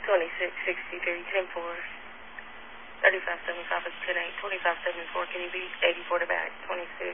2663, 10-4. 3575 is 10-8. 2574, can you beat 84 to back? 26.